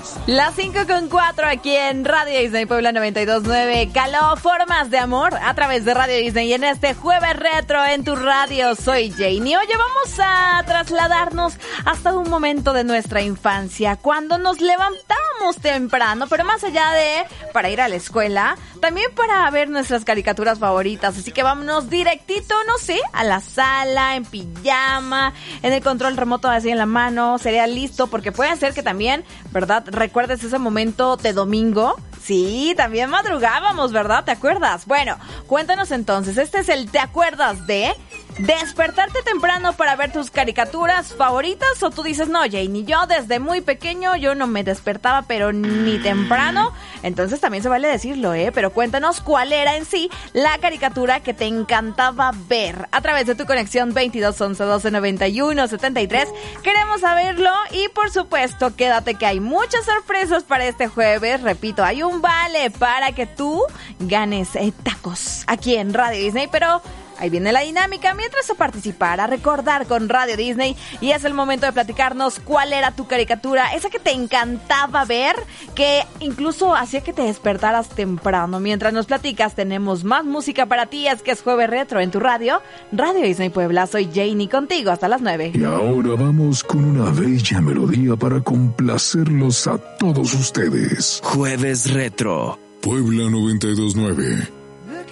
Las 5:04 aquí en Radio Disney Puebla 92.9. Caló formas de amor a través de Radio Disney. Y en este jueves retro en tu radio, soy Janie. Oye, vamos a trasladarnos hasta un momento de nuestra infancia, cuando nos levantábamos temprano, pero más allá de para ir a la escuela, también para ver nuestras caricaturas favoritas. Así que vámonos directito, no sé, a la sala, en pijama, en el control remoto así en la mano, sería listo, porque puede ser que también, ¿verdad? ¿Recuerdas ese momento de domingo? Sí, también madrugábamos, ¿verdad? ¿Te acuerdas? Bueno, cuéntanos entonces, este es el ¿te acuerdas de despertarte temprano para ver tus caricaturas favoritas? O tú dices, no, Janie, yo desde muy pequeño yo no me despertaba, pero ni temprano. Entonces también se vale decirlo, pero cuéntanos cuál era en sí la caricatura que te encantaba ver a través de tu conexión 22 11 12 91 73. Queremos saberlo y por supuesto quédate que hay muchas sorpresas para este jueves. Repito, hay un vale para que tú ganes tacos aquí en Radio Disney, pero ahí viene la dinámica. Mientras a participar, a recordar con Radio Disney, y es el momento de platicarnos cuál era tu caricatura, esa que te encantaba ver, que incluso hacía que te despertaras temprano. Mientras nos platicas, tenemos más música para ti. Es que es jueves retro en tu radio, Radio Disney Puebla. Soy Janie, contigo hasta las 9. Y ahora vamos con una bella melodía para complacerlos a todos ustedes. Jueves retro. Puebla 92.9.